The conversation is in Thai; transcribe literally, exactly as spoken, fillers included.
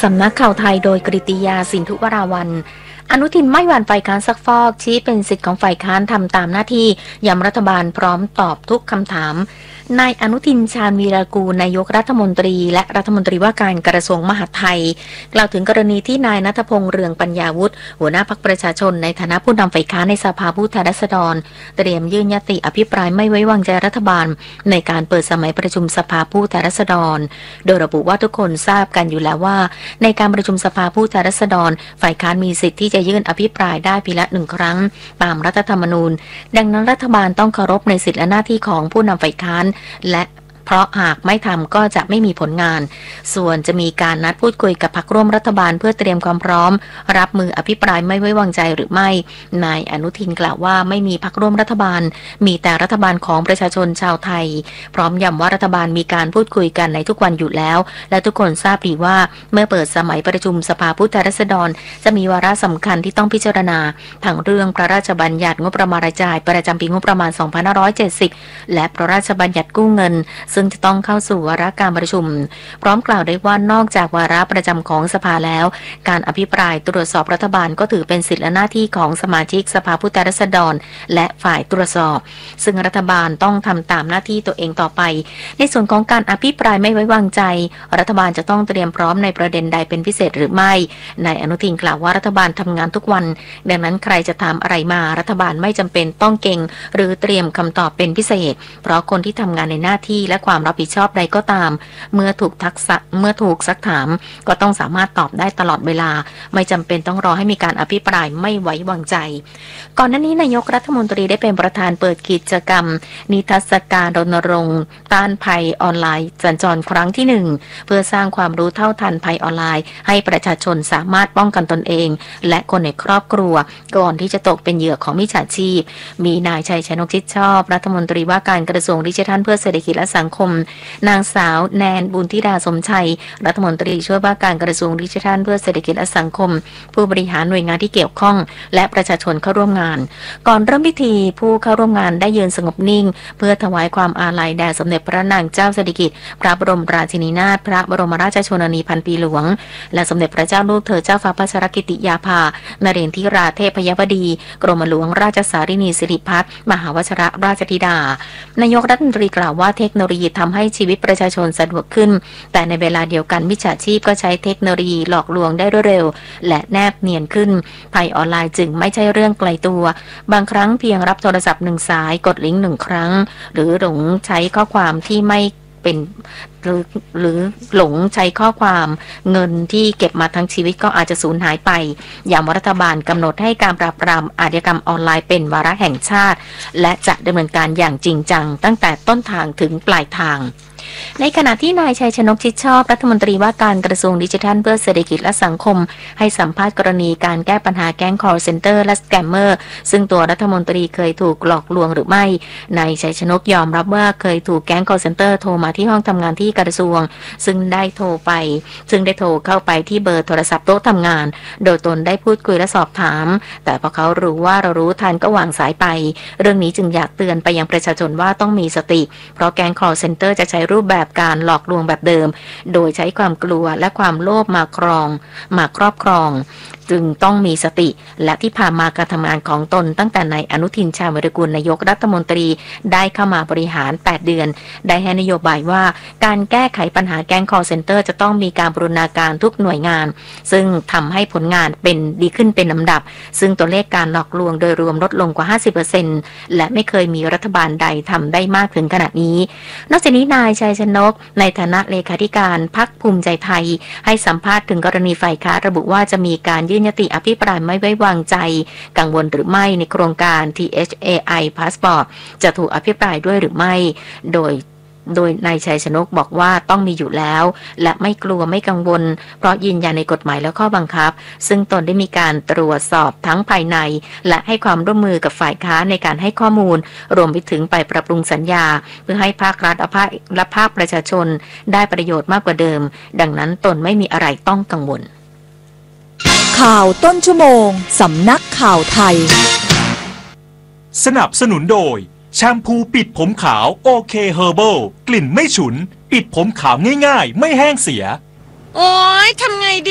สำนักข่าวไทยโดยกฤติยาสินธุวราวัลย์อนุทินไม่หวั่นฝ่ายค้านซักฟอกชี้เป็นสิทธิ์ของฝ่ายค้านทำตามหน้าที่ย้ำรัฐบาลพร้อมตอบทุกคำถามนายอนุทินชาญวีรกูลนายกรัฐมนตรีและรัฐมนตรีว่าการกระทรวงมหาดไทยกล่าวถึงกรณีที่นายณัฐพงษ์เรืองปัญญาวุฒิหัวหน้าพรรคประชาชนในฐานะผู้นำฝ่ายค้านในสภาผู้แทนราษฎรเตรียมยื่นยติอภิปรายไม่ไว้วางใจรัฐบาลในการเปิดสมัยประชุมสภาผู้แทนราษฎรโดยระบุว่าทุกคนทราบกันอยู่แล้วว่าในการประชุมสภาผู้แทนราษฎรฝ่ายค้านมีสิทธิ์ที่จะยื่นอภิปรายได้เพียงละหนึ่งครั้งตามรัฐธรรมนูญดังนั้นรัฐบาลต้องเคารพในสิทธิและหน้าที่ของผู้นำฝ่ายค้านและเพราะหากไม่ทำก็จะไม่มีผลงานส่วนจะมีการนัดพูดคุยกับพรรคร่วมรัฐบาลเพื่อเตรียมความพร้อมรับมืออภิปรายไม่ไว้วางใจหรือไม่นายอนุทินกล่าวว่าไม่มีพรรคร่วมรัฐบาลมีแต่รัฐบาลของประชาชนชาวไทยพร้อมย้ำว่ารัฐบาลมีการพูดคุยกันในทุกวันอยู่แล้วและทุกคนทราบดีว่าเมื่อเปิดสมัยประชุมสภาผู้แทนราษฎรจะมีวาระสำคัญที่ต้องพิจารณาทั้งเรื่องพระราชบัญญัติงบประมาณรายจ่ายประจำปีงบประมาณสองพันห้าร้อยเจ็ดสิบและพระราชบัญญัติกู้เงินซึ่งจะต้องเข้าสู่วาระการประชุมพร้อมกล่าวได้ว่านอกจากวาระประจำของสภาแล้วการอภิปรายตรวจสอบรัฐบาลก็ถือเป็นสิทธิและหน้าที่ของสมาชิกสภาผู้แทนราษฎรและฝ่ายตรวจสอบซึ่งรัฐบาลต้องทำตามหน้าที่ตัวเองต่อไปในส่วนของการอภิปรายไม่ไว้วางใจรัฐบาลจะต้องเตรียมพร้อมในประเด็นใดเป็นพิเศษหรือไม่นายอนุทินกล่าวว่ารัฐบาลทำงานทุกวันดังนั้นใครจะถามอะไรมารัฐบาลไม่จำเป็นต้องเก่งหรือเตรียมคำตอบเป็นพิเศษเพราะคนที่ทำงานในหน้าที่และความรับผิดชอบใดก็ตามเมื่อถูกทักษะเมื่อถูกซักถามก็ต้องสามารถตอบได้ตลอดเวลาไม่จำเป็นต้องรอให้มีการอภิปรายไม่ไว้วางใจก่อนหน้านี้นายกรัฐมนตรีได้เป็นประธานเปิดกิจกรรมนิทรรศการรณรงค์ต้านภัยออนไลน์สัญจรครั้งที่หนึ่งเพื่อสร้างความรู้เท่าทันภัยออนไลน์ให้ประชาชนสามารถป้องกันตนเองและคนในครอบครัวก่อนที่จะตกเป็นเหยื่อของมิจฉาชีพมีนายชัยชนกชิดชอบรัฐมนตรีว่าการกระทรวงดิจิทัลเพื่อเศรษฐกิจและสังคมนางสาวแนนบุญธิดาสมชัยรัฐมนตรีช่วยว่าการกระทรวงดิจิทัลเพื่อเศรษฐกิจและสังคมผู้บริหารหน่วยงานที่เกี่ยวข้องและประชาชนเข้าร่วมงานก่อนเริ่มพิธีผู้เข้าร่วมงานได้ยืนสงบนิ่งเพื่อถวายความอาลัยแด่สมเด็จพระนางเจ้าสิริกิติ์พระบรมราชินีนาถพระบรมราชชนนีพันปีหลวงและสมเด็จพระเจ้าลูกเธอเจ้าฟ้าพัชรกิติยาภานเรนทิราเทพยวดีกรมหลวงราชสารินีสิริพัฒน์มหาวชิรราชธิดานายกรัฐมนตรีกล่าวว่าเทคโนโลยีทำให้ชีวิตประชาชนสะดวกขึ้นแต่ในเวลาเดียวกันมิจฉาชีพก็ใช้เทคโนโลยีหลอกลวงได้รวดเร็วและแนบเนียนขึ้นภัยออนไลน์จึงไม่ใช่เรื่องไกลตัวบางครั้งเพียงรับโทรศัพท์หนึ่งสายกดลิงก์หนึ่งครั้งหรือหลงใช้ข้อความที่ไม่เป็นหรือหรือหลงใช้ข้อความเงินที่เก็บมาทั้งชีวิตก็อาจจะสูญหายไปอย่างรัฐบาลกำหนดให้การปราบปรามอาชญากรรมออนไลน์เป็นวาระแห่งชาติและจะดำเนินการอย่างจริงจังตั้งแต่ต้นทางถึงปลายทางในขณะที่นายชัยชนกชิดชอบรัฐมนตรีว่าการกระทรวงดิจิทัลเพื่อเศรษฐกิจและสังคมให้สัมภาษณ์กรณีการแก้ปัญหาแก๊ง call center และสแกมเมอร์ซึ่งตัวรัฐมนตรีเคยถูกหลอกลวงหรือไม่นายชัยชนกยอมรับว่าเคยถูกแก๊ง call center โทรมาที่ห้องทำงานที่กระทรวงซึ่งได้โทรไปซึ่งได้โทรเข้าไปที่เบอร์โทรศัพท์โต๊ะทำงานโดยตนได้พูดคุยและสอบถามแต่พอเขารู้ว่าเรารู้ทันก็วางสายไปเรื่องนี้จึงอยากเตือนไปยังประชาชนว่าต้องมีสติเพราะแก๊ง call center จะใช้รูปแบบการหลอกลวงแบบเดิมโดยใช้ความกลัวและความโลภมาครองมาครอบครองจึงต้องมีสติและที่ผ่านมาการทำงานของตนตั้งแต่นายอนุทินชาญวีรกูลนายกรัฐมนตรีได้เข้ามาบริหารแปดเดือนได้ให้นโยบายว่าการแก้ไขปัญหาแก๊ง call center จะต้องมีการบูรณาการทุกหน่วยงานซึ่งทำให้ผลงานเป็นดีขึ้นเป็นลำดับซึ่งตัวเลขการหลอกลวงโดยรวมลดลงกว่า ห้าสิบเปอร์เซ็นต์ และไม่เคยมีรัฐบาลใดทำได้มากถึงขนาดนี้นอกจากนี้นายชัยชนกในฐานะเลขาธิการพรรคภูมิใจไทยให้สัมภาษณ์ถึงกรณีฝ่ายค้านระบุว่าจะมีการยื่นยติอภิปรายไม่ไว้วางใจกังวลหรือไม่ในโครงการ ที เอช เอ ไอ Passport จะถูกอภิปรายด้วยหรือไม่โดยโดยนายชัยชนกบอกว่าต้องมีอยู่แล้วและไม่กลัวไม่กังวลเพราะยืนยันในกฎหมายและข้อบังคับซึ่งตนได้มีการตรวจสอบทั้งภายในและให้ความร่วมมือกับฝ่ายค้านในการให้ข้อมูลรวมไปถึงไปปรับปรุงสัญญาเพื่อให้ภาครัฐและภาคประชาชนได้ประโยชน์มากกว่าเดิมดังนั้นตนไม่มีอะไรต้องกังวลข่าวต้นชั่วโมงสำนักข่าวไทยสนับสนุนโดยแชมพูปิดผมขาวโอเคเฮอร์เบิลกลิ่นไม่ฉุนปิดผมขาวง่ายๆไม่แห้งเสียโอ๊ยทำไงดี